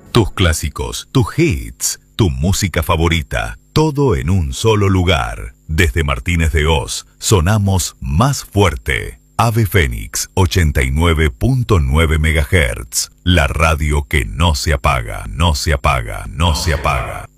Tus clásicos, tus hits, tu música favorita, todo en un solo lugar. Desde Martínez de Oz, sonamos más fuerte. Ave Fénix 89.9 MHz. La radio que no se apaga, no se apaga, no se apaga.